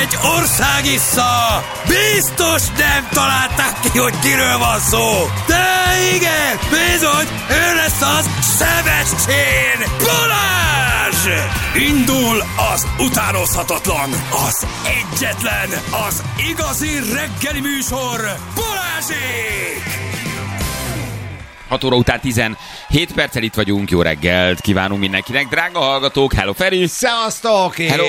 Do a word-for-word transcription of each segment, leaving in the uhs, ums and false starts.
Egy ország issza! Biztos nem találták ki, hogy kiről van szó! De igen, bizony, ő lesz az Szevestjén Balázs! Indul az utánozhatatlan, az egyetlen, az igazi reggeli műsor, Balázsék! hat óra után tizenhét perccel itt vagyunk, jó reggelt kívánunk mindenkinek, drága hallgatók, hello Feri! Szevasztok! Hello!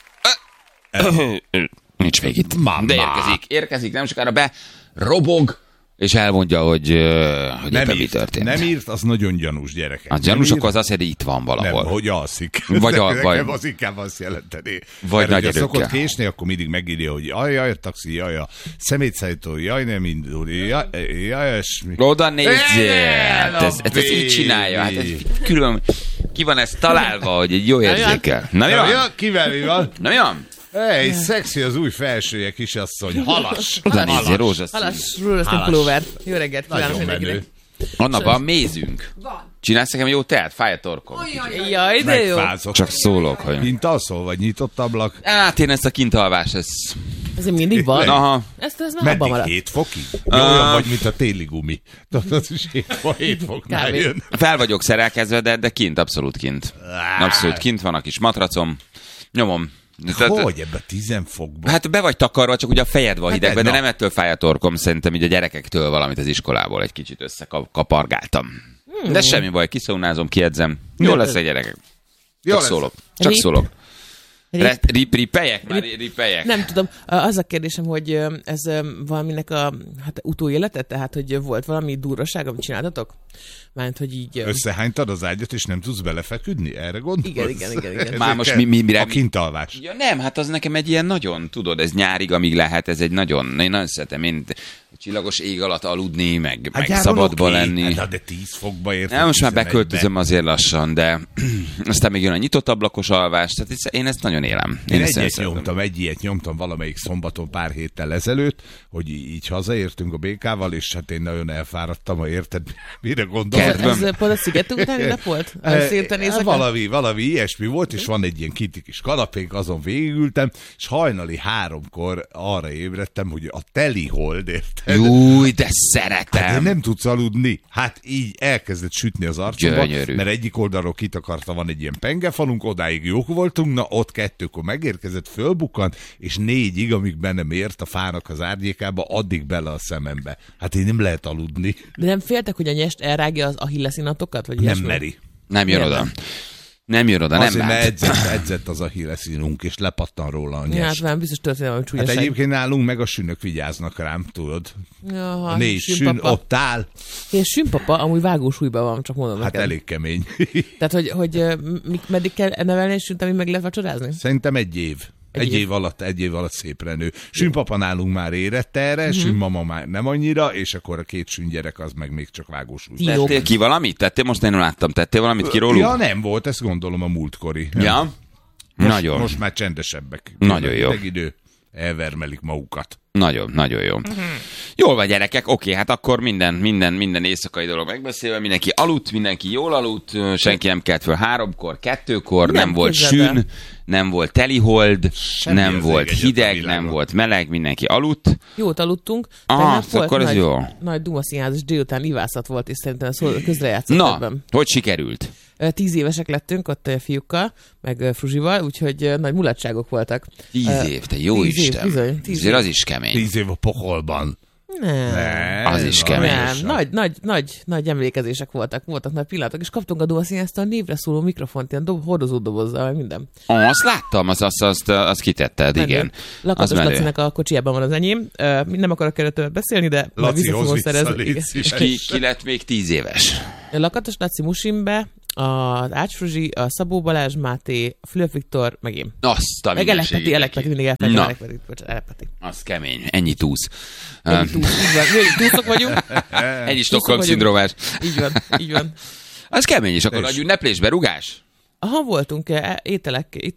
Nincs még itt. Mama. De érkezik, érkezik, nem sokára be robog, és elmondja, hogy, uh, hogy éppen mi történt. Nem írt, az nagyon gyanús, gyerekek. Az gyanús, akkor az azt jelenti, itt van valahol. Nem, hogy alszik. Vagy a, Nekem vagy... az inkább azt jelenteni. Vagy nagy erőkkel. Szokott késni, akkor mindig megírja, hogy jaj, jaj, taxi, jaj, a szemétszállító, jaj, nem indul, jaj, jaj, esmi. Oda nézzél! Ez, ez, ez így csinálja. Hát ez külön, ki van ez találva, hogy egy jó érzékel. Na mi van? Kivel mi van? Na mi van? Hey, szexi az új felsője, kisasszony. Halas. Oda nézzél, rózsaszín. Halas, rózsaszín pulóver. Jó reggelt kívánok Nagyon mindenkinek. menő. Anna, van mézünk? Van. Csinálsz nekem jó teát? Fáj a torkom. Jaj, de jó. Megfázott. Csak szólok, hogy... Kint alszol, vagy nyitott ablak? Hát én ezt a kintalvás, ez... Ez mindig van? Aha. Ezt ez már abban Meddig? maradt. hét fokig? Jó, olyan vagy, mint a téli gumi. Az is hét foknál Kb. jön. Fel vagyok szerelkezve, de, de kint, abszolút kint. Abszolút kint van a kis matracom. Nyomom. Hogy ebbe tíz fokban? Hát be vagy takarva, csak ugye a fejed van Hát hidegben, de na. nem ettől fáj a torkom, szerintem így a gyerekektől valamit az iskolából egy kicsit összekapargáltam. Hmm. De semmi baj, kiszaunázom, kiedzem. Jó lesz a gyerekek. Jó Csak lesz. szólok. Csak Rip. szólok. Rip. Re- Rip, ripeljek? Már ripeljek? Nem tudom, az a kérdésem, hogy ö, ez ö, valaminek a hát, utóélete, tehát hogy volt valami durvaság, amit csináltatok? Mármint, hogy így... ö, Összehánytad az ágyat, és nem tudsz belefeküdni? Erre gondolsz? Igen, igen, igen, igen. Ez Már egy most ke- mi- mi- mire- A kintalvás. Ja, nem, hát az nekem egy ilyen nagyon, tudod, ez nyárig, amíg lehet, ez egy nagyon, én nagyon szeretem, én csillagos ég alatt aludni, meg, meg gyáron szabadba oké. lenni. Hát, de tíz fokba érted. Nem, most már tizenegybe. beköltözöm azért lassan, de aztán még jön a nyitott ablakos alvás, tehát ez- én ezt nagyon élem. Én ezt egy ilyet szeretem. nyomtam, egy ilyet nyomtam valamelyik szombaton pár héttel ezelőtt, hogy így hazaértünk a békával, és hát én nagyon elfáradtam, ha érted, mire gondolsz. Kertben. Ez pont a sziget utáni nap volt? A szélten éjszaka? Valami, valami ilyesmi volt, és van egy ilyen kinti kis kanapénk, azon végigültem, és hajnali háromkor arra ébredtem, hogy a teli hold, érted? Júj, de Hát szeretem. de nem tudsz aludni. Hát így elkezdett sütni az arcomba, Gyönyörű. mert egyik oldalról kitakarta, van egy ilyen pengefalunk, odáig jók voltunk, na ott kettőkor megérkezett, fölbukkant, és négyig, amíg bennem ért a fának az árnyékába, addig bele a szemembe. Hát én nem lehet aludni. De nem féltek, hogy a nyest elrágja az ahilleszínatokat? Vagy Nem ilyesmi? meri. Nem jön Miért oda. nem? Nem jön oda, nem Azért, mert lát. edzett, edzett az Achilleszínunk, és lepattan róla a Ja, hát nyest. már biztos történelmi Hát csúlyaság. egyébként nálunk meg a sünök vigyáznak rám, tudod. Jaha, A négy sün sünpapa. ott áll, És sünpapa amúgy vágósúlyban van, csak mondom hát neked. elég kemény. Tehát, hogy, hogy ö, mi- meddig kell nevelni egy sünt, amíg meg lehet vacsorázni? Szerintem egy év. Egy, egy év. év alatt, egy év alatt szépre nő. Sünpapa nálunk már érett erre, Mhm. uh-huh. sünmama már nem annyira, és akkor a két süngyerek az meg még csak vágós úgy. Jó. Tettél ki valamit? Tettél? Most én nem láttam. Tettél valamit ki róluk? Ja, nem volt, ezt gondolom a múltkori. Ja? Most, Nagyon. Most már csendesebbek. Nagyon jó. Idő. Elvermelik magukat. Nagyon, nagyon jó. Uh-huh. Jól van, gyerekek, oké, hát akkor minden, minden, minden éjszakai dolog megbeszélve, mindenki aludt, mindenki jól aludt, senki nem kelt föl háromkor, kettőkor, nem, Nem, nem volt képzeld el. sűn, nem volt telihold, Semmi nem az volt ég egyet a hideg, világon. nem volt meleg, mindenki aludt. Jót aludtunk. Ah, tegnap akkor volt ez nagy, jó. nagy Duma színházas délután ivászat volt, és szerintem ez közrejátszott Na, ebben. hogy sikerült? Ö, Tíz évesek lettünk ott ö, fiúkkal, meg ö, Fruzsival, úgyhogy ö, nagy mulatságok voltak. Tíz Ö, év, te jó tíz év, Isten. bizony, tíz Azért év. az is kemény. Tíz év a pokolban. Nem. Nem, Az is na, kemény. Nem, lassan. nagy, nagy, nagy, nagy emlékezések voltak, voltak nagy pillanatok, és kaptunk a Duma színháztól a névre szóló mikrofont, ilyen dob, hordozó dobozzal, meg minden. Ah, azt láttam, azt, azt, azt, azt kitetted, igen. Menő. Lakatos Az menő. Lacinak a kocsijában van az enyém. Ö, Nem akarok erről többet beszélni, de majd vissza Lacihoz fogom vissza, szerezni. légy Igen. És ki, ki lett még tíz éves? Lakatos Laci Musimbe, az Ács Fruzsi, a Szabó Balázs Máté, a Fülöp Viktor, meg én. Azt a Meg Elepeti, Elepeti, mindig elfelejtem, Na. Elepeti, bocsánat, Elepeti. Az kemény, ennyi túsz. Ennyi túl, így van. Ennyi túlszok vagyunk. Ennyi Stockholm vagyunk. szindrómás. Így van, így van. Az kemény, és akkor És- adjunk neplésbe, rugás? Aha, voltunk eh, ételek, italok.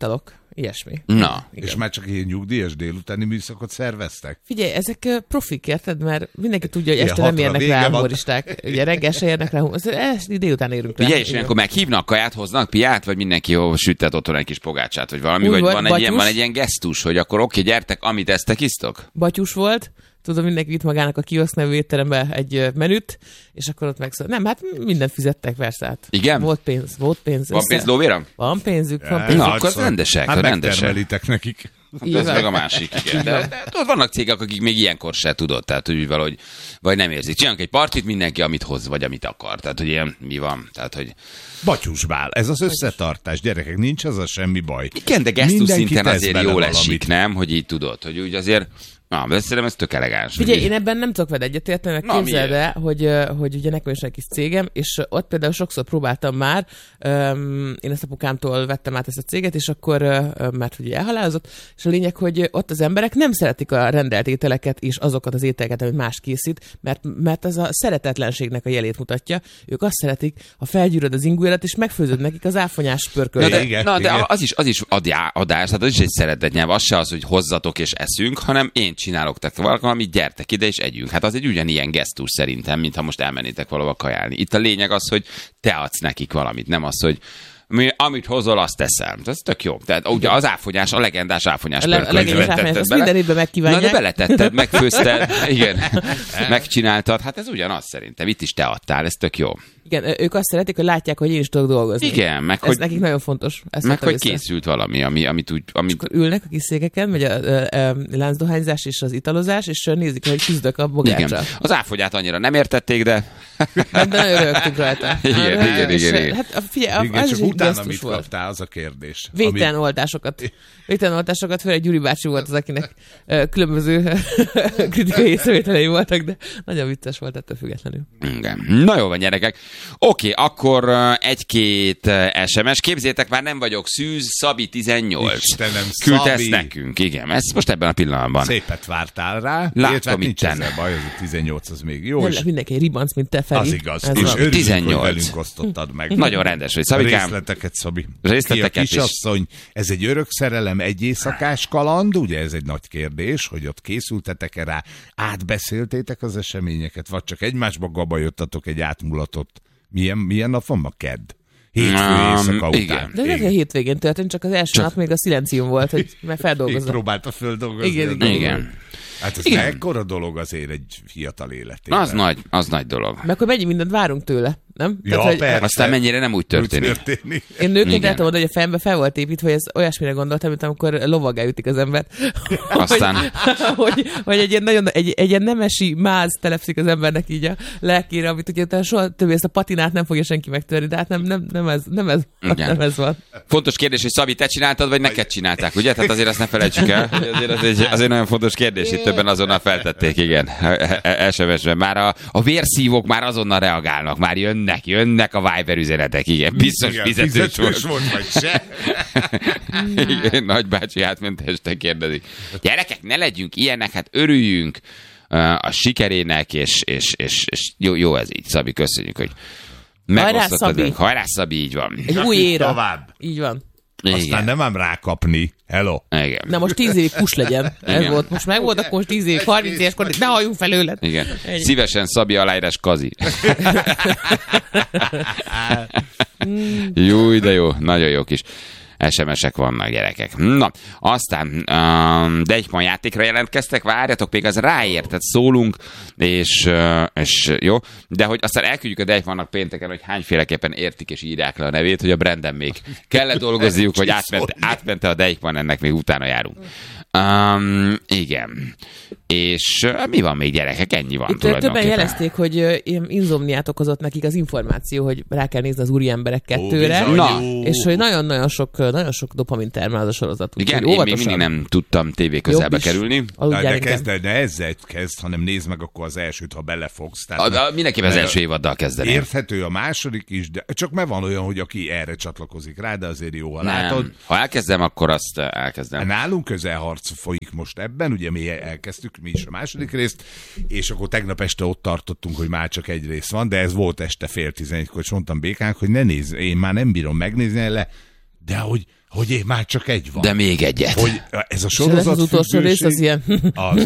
ilyesmi. Na. Igen. És már csak ilyen nyugdíjas délutáni műszakot szerveztek? Figyelj, ezek ö, profik, érted? Mert mindenki tudja, hogy Igen, este nem hatra érnek vége rá van. humoristák. Ugye reggel se érnek rá humoristák. Ezt délután érünk rá. Ugye, és ilyenkor meghívnak, kaját hoznak, piát, vagy mindenki jó süttet otthon egy kis pogácsát, vagy valami, Úgy vagy volt, van egy, ilyen, Batyus. van egy ilyen gesztus, hogy akkor oké, gyertek, amit eztek, isztok? Batyus volt, tudom, mindenki vitt magának a kiosz nevű étterembe egy ö, menüt, és akkor ott megszól. Nem, hát mindent fizettek, persze. Hát. Igen? Volt pénz, volt pénz. Van össze- pénz lóvéra? Van pénzük, van Ja, pénz. Na, nagy akkor az szor. rendesek, Hát rendesek. megtermelitek nekik. Így Ez van. meg a másik, igen. De, de ott vannak cégek, akik még ilyenkor se tudod, tehát hogy valahogy, vagy nem érzik. Csinálunk egy partit, mindenki amit hoz, vagy amit akar. Tehát, hogy ilyen, mi van? Tehát, hogy Batyusbál, ez az összetartás, gyerekek, nincs az a semmi baj. igen, de gesztus Mindenki szinten tesz azért bele jól valamit. esik, nem? Hogy így tudod, hogy úgy azért, na, de szerintem ez tök elegáns. Figyelj, hogy én ebben nem tudok veled egyetérteni, mert Na, képzeld miért? el, hogy, ö, hogy ugye nekem is egy kis cégem, és ott például sokszor próbáltam már, öm, én ezt apukámtól vettem át ezt a céget, és akkor, ö, ö, mert ugye elhalálozott, és a lényeg, hogy ott az emberek nem szeretik a rendelt ételeket és azokat az ételeket, amit más készít, mert, mert ez a szeretetlenségnek a jelét mutatja. Ők azt szeretik, ha felgyűröd az ingújat, és megfőzöd nekik az áfonyás Na pörköltet. de, Igen, na, de igen. az is, az is adjá, adás, tehát az is egy szeretetnyelv, az se az, hogy hozzatok és eszünk, hanem én csinálok tehát valamit, gyertek ide és együnk. Hát az egy ugyanilyen gesztus szerintem, mintha most elmennétek valahova kajálni. Itt a lényeg az, hogy te adsz nekik valamit, nem az, hogy mi, amit hozol, azt teszem. Ez tök jó. Tehát ugye az áfonyás, a legendás áfonyás A le- a pörkölt legendás beletetted áfonyás, azt bele. minden évben megkívánják. Na de beletetted, megfőzted, igen, megcsináltad. Hát ez ugyanaz szerintem. Itt is te adtál, ez tök jó. Igen, ők azt szeretik, hogy látják, hogy én is tudok dolgozni. Igen, meg Ez hogy, nekik nagyon fontos. Ezt meg vettem hogy észre. készült valami, ami, amit úgy... Amit, Akkor ülnek a kis székeken, megy a, a, a láncdohányzás és az italozás, és nézik, hogy küzdök a bogáccsal. igen. Az áfogyát annyira nem értették, de... Hát, de nagyon rögtünk rajta. Igen, Hát, igen, és, igen, igen. Hát a- figyelj, Igen, az csak is egy utána gesztus mit volt. kaptál, az a kérdés. Végtelen oltásokat. Végtelen oltásokat, főleg Gyuri bácsi volt az, akinek ö, különböző kritikai észrevételei voltak, de nagyon vicces volt ettől függetlenül. Igen. Na jó van, gyerekek. Oké, akkor uh, egy-két uh, es em es. Képzétek, már nem vagyok szűz, Szabi tizennyolc. Istenem, Küldte Szabi. ezt nekünk, igen. Ez most ebben a pillanatban. Szépet vártál rá. Látom Illetve hát nincs itten. ezzel baj, az a tizennyolc az még jó. Nem És lett mindenki egy ribanc, mint te, Feri. az igaz. Ez És van. örülünk, tizennyolc. hogy velünk osztottad meg. Nagyon rendes vagy, A Szabikám. részleteket, Szabi. Részleteket Ki a is. kisasszony, ez egy örök szerelem, egy éjszakás kaland, ugye ez egy nagy kérdés, hogy ott készültetek-e rá, átbeszéltétek az eseményeket, vagy csak egymásba gabajottatok egy átmulatot. Milyen, milyen nap van ma? Kedd. Hétfő Um, éjszaka igen. után. De ez a hétvégén történt, csak az első Csak- nap még a szilencium volt, hogy meg Így feldolgozza. próbálta földolgozni. Igen, a igen. dolgot. Igen. Hát ez Igen. mekkora dolog azért egy fiatal életében. Az nagy, az nagy dolog. Meg hogy mennyi mindent várunk tőle, nem? Ja, hogy persze. Aztán mennyire nem úgy Úgy történik. történik. én nőként Igen. el tudom mondani, hogy a fejembe fel volt építve, hogy ez olyasmire gondoltam, mint amikor lovaggá ütik az embert. Aztán- hogy, hogy, hogy egy, ilyen nagyon, egy, egy ilyen nemesi máz telepszik az embernek így a lelkére, amit ugye utána soha többé ezt a patinát nem fogja senki megtörni, de hát nem, nem, nem, ez, nem, ez, Igen. nem ez van. Fontos kérdés, hogy Szabi, te csináltad, vagy neked csinálták, ugye? Tehát azért azt ne felejtsük el. Hogy Azért az egy, az egy nagyon fontos kérdés, itt többen azonnal feltették, igen. es em es-ben. Már a, a vérszívók már azonnal reagálnak, már jönnek, jönnek a Viber üzenetek, igen. Biztos Igen, fizetős fizetős volt. volt, vagy se. Igen, nagybácsi átment este kérdezik. Gyerekek, ne legyünk ilyenek, hát örüljünk uh, a sikerének, és, és, és, és jó, jó ez így, Szabi, köszönjük, hogy megosztottad Szabi. velünk. Hajrá, Szabi, így van. Egy Na, új így éra. tovább. Így van. Aztán Igen. nem ám rákapni. Hello. Igen. Na most tíz évig kus legyen. Ez Igen. volt. Most meg volt, akkor most tíz évig, harminc éveskor, ne halljunk felőled. Igen. Ennyi. Szívesen Szabi aláírás Kazi. Jó, de jó. Nagyon jó kis es em es-ek vannak, gyerekek. Na, aztán um, Deichmann játékra jelentkeztek, várjatok, még az ráért, tehát szólunk, és, uh, és jó, de hogy aztán elküldjük a Deichmannnak pénteken, hogy hányféleképpen értik és írják le a nevét, hogy a Branden még kell dolgozniuk, vagy átmente, átmente a Deichmann, ennek még utána járunk. Um, igen. És uh, mi van még, gyerekek? Ennyi van Itt többen tulajdonképpen. jelezték, hogy ö, ilyen insomniát okozott nekik az információ, hogy rá kell nézni az úri emberek kettőre, bizony. Na. és hogy nagyon-nagyon sok, nagyon sok dopamin termel az a sorozat. Igen, úgyhogy én még óvatosan. mindig nem tudtam tévé közelbe Jobb is. kerülni. Na, Aludjál de inkább. kezd, de ezzel kezd, hanem nézd meg akkor az elsőt, ha belefogsz. Tehát A, a, mindenképpen az első évaddal kezdeném. érthető a második is, de csak mert van olyan, hogy aki erre csatlakozik rá, de azért jó, ha Nem. látod. Ha elkezdem, akkor azt eh, elkezdem. Nálunk közelharc folyik most ebben, ugye mi elkezdtük, mi is a második részt, és akkor tegnap este ott tartottunk, hogy már csak egy rész van, de ez volt este fél tizenegykor, és mondtam Békánk, hogy ne nézz, én már nem bírom megnézni, le De hogy, hogy én már csak egy van. De még egyet. Hogy ez a És sorozat az utolsó rész az ilyen... Az,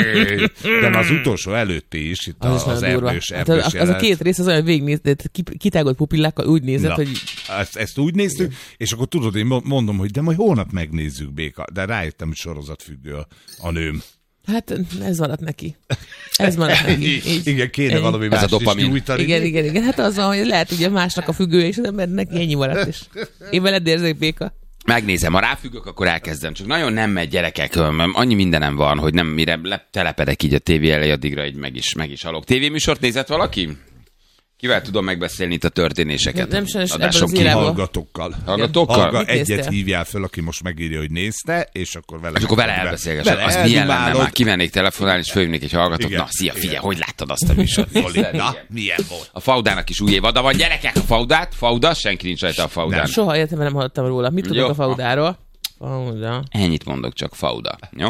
de az utolsó előtti is, itt Az, az, az az nagyon durva. erdős, Hát erdős az, az a két rész az olyan végignézett, kitágolt pupillákkal úgy nézett, Na, hogy... Ezt, ezt úgy néztük, igen. És akkor tudod, én mondom, hogy de majd holnap megnézzük, Béka. De rájöttem, hogy sorozatfüggő a, a nőm. Hát ez maradt neki. Ez maradt neki. Így. Igen, kéne Ennyi. valami Ez a mást is dopamin. nyújtani. Igen, igen, igen. Hát az van, hogy lehet ugye másnak a függője, és az embernek ennyi maradt is. Én veled érzek, Béka. Megnézem, ha ráfüggök, akkor elkezdem. Csak nagyon nem megy, gyerekek, annyi mindenem van, hogy nem mire telepedek így a tévé elé, addigra így meg is, meg is halok. Tévéműsort nézett valaki? Kivel tudom megbeszélni itt a történéseket? Nem sajnos ebben Adások az kívül. irányba. Hallgatókkal. Hallgatókkal? Hallga, Mit egyet néztél? hívjál föl, aki most megírja, hogy nézte, és akkor vele... És akkor vele meg- elbeszélgesek. Vele Az milyen lenne eldumálod. már? Kimennék telefonálni, és fölhívnék egy hallgatót. Igen. Na, szia, figyelj, Igen. hogy láttad azt a műsort? Zoli, Nézted? na, Igen. milyen volt? A Faudának is új évada van. Gyerekek, a Faudát, Fauda, senki nincs rajta a Faudán. Soha életemben nem hallottam róla. Mit tudok Jó. a Faudáról? Fauda. Ennyit mondok csak, Fauda. Jó?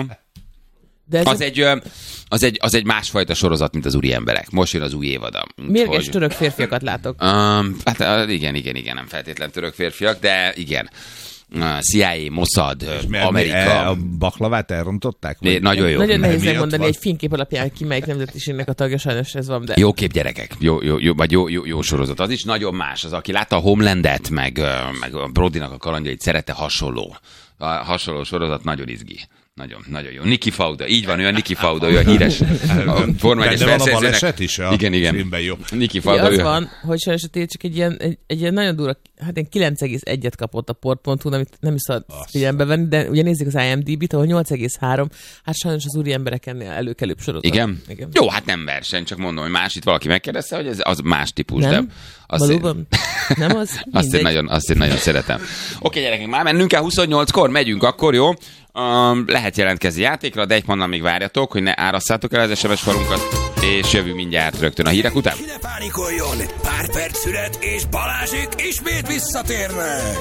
De ez Az egy, ö, az, egy, az egy másfajta sorozat, mint az úri emberek. Most jön az új évada. mérges Úgyhogy- török férfiakat látok. Um, hát uh, igen, igen, igen, nem feltétlen török férfiak, de igen. Uh, C I A, Mossad, Mert mi- Amerika. e, a baklavát elrontották? Né, nagyon jó. Nagyon nehéz miatt megmondani van? egy fénykép alapján, hogy ki melyik nemzetiségnek a tagja, sajnos ez van, de... Jó kép, gyerekek. Jó, jó, jó, vagy jó, jó, jó sorozat. Az is nagyon más. Az, aki látta a Homelandet, meg, ö, meg a Brodynak a kalandjait, szerette, hasonló. A hasonló sorozat nagyon izgi. Nagyon, nagyon jó. Niki Fauda, így van, olyan Niki Fauda, olyan híres. A Forma egyes Benne van a versenyzőnek- baleset is a igen, igen. filmben, jó. Niki Ugye Fauda. az ő- van, hogy sajnos a tényleg csak egy ilyen, egy, egy ilyen nagyon durva, hát ilyen kilenc egész egyet kapott a port pont hu, amit nem is szabad figyelembe venni, de ugye nézzük az I M D B-t, ahol nyolc egész három, hát sajnos az úri emberek ennél előkelőbb sorozat. Igen? Igen. Jó, hát nem verseny, csak mondom, hogy más itt valaki megkérdezte, hogy ez az más típus, Nem? de azt én, Valóban? Nem az? azt, én Mindegy. nagyon, azt én nagyon szeretem. Oké, gyerekek, már mennünk kell huszonnyolckor, megyünk akkor, jó? Um, lehet jelentkezni játékra, de egy mondan még várjatok, hogy ne árasszátok el az es em es falunkat, és jövünk mindjárt rögtön a hírek után. Ki ne pánikoljon! Pár perc szület, és Balázsék ismét visszatérnek!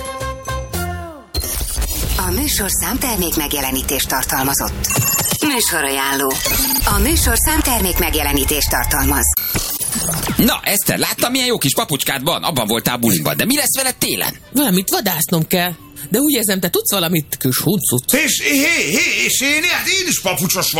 A műsorszám termék megjelenítést tartalmazott. Műsorajánló. A műsorszám termék megjelenítést tartalmaz. Na, Eszter, láttam, milyen jó kis papucskád van? Abban voltál bulinkban, de mi lesz veled télen? Valamit vadásznom kell. De úgy érzem, te tudsz valamit, kis huncut. És, hé, hé, és én, hát én is papucsos vagyok.